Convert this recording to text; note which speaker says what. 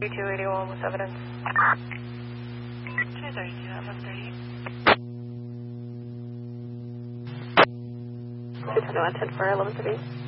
Speaker 1: 3281 with evidence.
Speaker 2: 232, 1138.
Speaker 1: 221 10 for 1138.